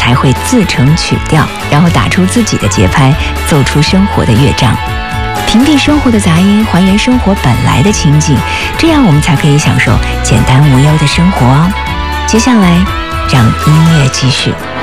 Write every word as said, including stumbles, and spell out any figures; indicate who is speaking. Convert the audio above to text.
Speaker 1: 才会自成曲调，然后打出自己的节拍，奏出生活的乐章，屏蔽生活的杂音，还原生活本来的情景，这样我们才可以享受简单无忧的生活哦。接下来让音乐继续。